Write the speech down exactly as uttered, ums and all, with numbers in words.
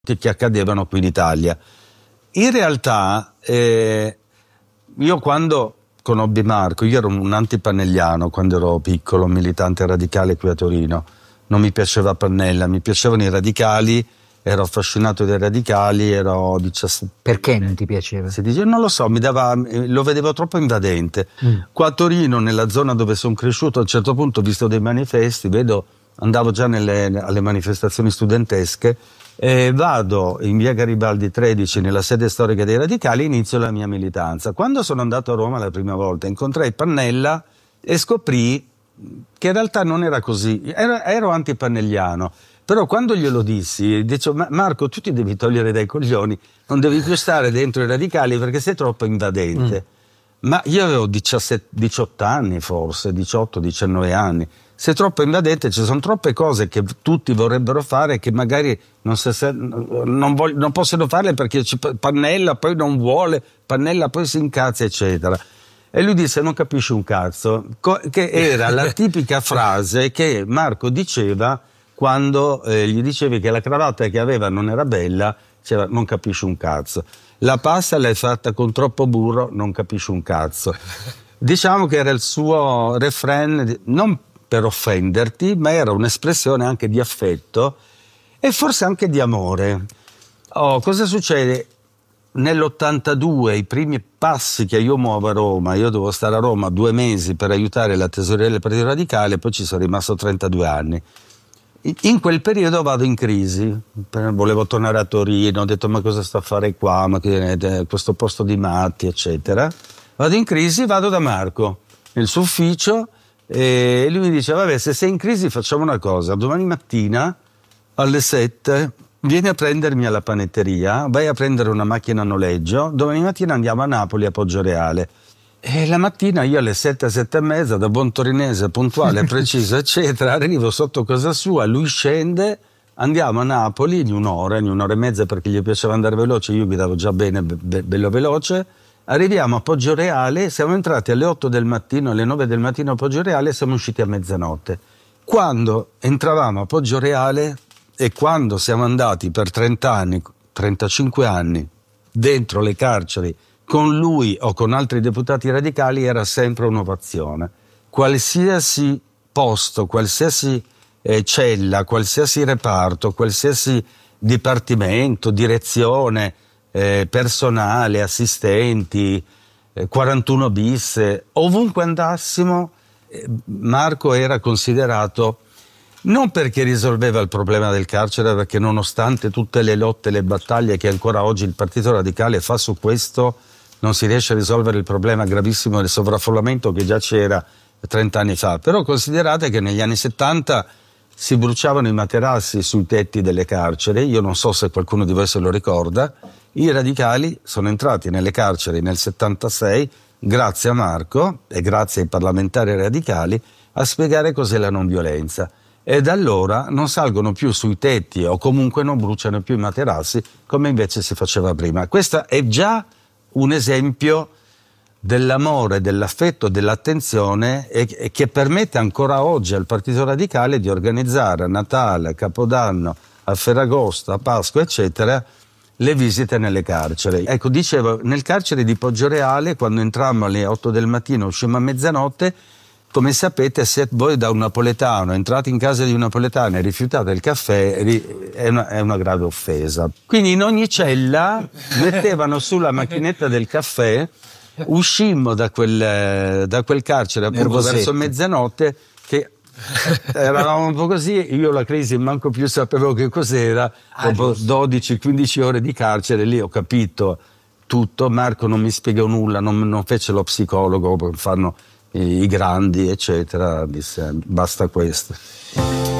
che accadevano qui in Italia. In realtà eh, io quando conobbi Marco, io ero un antipannelliano quando ero piccolo, militante radicale qui a Torino, non mi piaceva Pannella, mi piacevano i radicali, ero affascinato dai radicali, ero diciassette. Perché non ti piaceva? Si dice, non lo so, mi dava, lo vedevo troppo invadente. Mm. Qua a Torino, nella zona dove sono cresciuto, a un certo punto ho visto dei manifesti, vedo, andavo già nelle, alle manifestazioni studentesche, e vado in via Garibaldi tredici nella sede storica dei radicali e inizio la mia militanza. Quando sono andato a Roma la prima volta incontrai Pannella e scoprì che in realtà non era così, ero, ero antipannelliano, però quando glielo dissi dicevo: Marco, tu ti devi togliere dai coglioni, non devi più stare dentro i radicali perché sei troppo invadente. Mm. Ma io avevo diciassette, diciotto anni forse, diciotto diciannove anni. Sei troppo invadente, ci sono troppe cose che tutti vorrebbero fare che magari non, se, non, voglio, non possono farle perché Pannella poi non vuole, Pannella poi si incazza, eccetera. E lui disse: non capisci un cazzo, che era la tipica frase che Marco diceva quando eh, gli dicevi che la cravatta che aveva non era bella, diceva: non capisci un cazzo. La pasta l'hai fatta con troppo burro, non capisci un cazzo. Diciamo che era il suo refrain, non per offenderti, ma era un'espressione anche di affetto e forse anche di amore. Oh, cosa succede? Nell'ottantadue, i primi passi che io muovo a Roma, io devo stare a Roma due mesi per aiutare la tesoreria del Partito Radicale, poi ci sono rimasto trentadue anni. In quel periodo vado in crisi, volevo tornare a Torino, ho detto: ma cosa sto a fare qua, ma che, questo posto di matti, eccetera. Vado in crisi, vado da Marco nel suo ufficio e lui mi dice: vabbè, se sei in crisi facciamo una cosa, domani mattina alle sette vieni a prendermi alla panetteria, vai a prendere una macchina a noleggio, domani mattina andiamo a Napoli a Poggioreale. E la mattina io alle sette, sette e mezza, da buon torinese, puntuale, preciso, eccetera, arrivo sotto casa sua, lui scende, andiamo a Napoli in un'ora, in un'ora e mezza perché gli piaceva andare veloce, io guidavo già bene, be- bello veloce, arriviamo a Poggioreale, siamo entrati alle otto del mattino, alle nove del mattino a Poggioreale e siamo usciti a mezzanotte. Quando entravamo a Poggioreale e quando siamo andati per trenta anni, trentacinque anni, dentro le carceri, con lui o con altri deputati radicali, era sempre un'ovazione. Qualsiasi posto, qualsiasi eh, cella, qualsiasi reparto, qualsiasi dipartimento, direzione, eh, personale, assistenti, eh, quarantuno bis, ovunque andassimo, eh, Marco era considerato, non perché risolveva il problema del carcere, perché nonostante tutte le lotte e le battaglie che ancora oggi il Partito Radicale fa su questo, non si riesce a risolvere il problema gravissimo del sovraffollamento che già c'era trent'anni fa. Però considerate che negli anni settanta si bruciavano i materassi sui tetti delle carceri, io non so se qualcuno di voi se lo ricorda, i radicali sono entrati nelle carceri nel settantasei, grazie a Marco e grazie ai parlamentari radicali, a spiegare cos'è la non violenza. E da allora non salgono più sui tetti o comunque non bruciano più i materassi come invece si faceva prima. Questo è già un esempio dell'amore, dell'affetto, dell'attenzione e, e che permette ancora oggi al Partito Radicale di organizzare a Natale, a Capodanno, a Ferragosto, a Pasqua, eccetera, le visite nelle carceri. Ecco, dicevo, nel carcere di Poggioreale, quando entrammo alle otto del mattino, uscimmo a mezzanotte, come sapete, se voi da un napoletano entrate in casa di un napoletano e rifiutate il caffè, è una, è una grave offesa. Quindi in ogni cella mettevano sulla macchinetta del caffè, uscimmo da quel, da quel carcere appunto verso mezzanotte, che eravamo un po' così, io la crisi manco più sapevo che cos'era, dopo dodici quindici ore di carcere lì ho capito tutto, Marco non mi spiegò nulla, non, non fece lo psicologo, fanno i grandi, eccetera, disse basta questo.